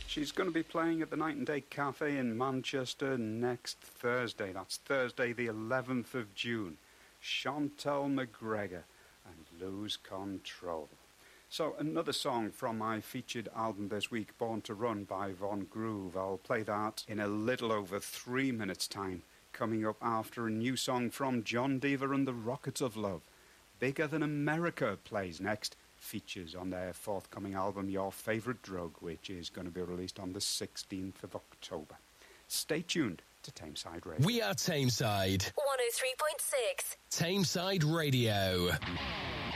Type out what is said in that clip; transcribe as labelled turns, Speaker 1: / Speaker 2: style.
Speaker 1: She's going to be playing at the Night and Day Cafe in Manchester next Thursday. That's Thursday the 11th of June. Chantal McGregor and Lose Control. So another song from my featured album this week, Born to Run by Von Groove. I'll play that in a little over 3 minutes' time. Coming up after a new song from John Deaver and the Rockets of Love. Bigger Than America plays next. Features on their forthcoming album, Your Favourite Drug, which is going to be released on the 16th of October. Stay tuned to Tameside Radio.
Speaker 2: We are Tameside.
Speaker 3: 103.6.
Speaker 2: Tameside Radio.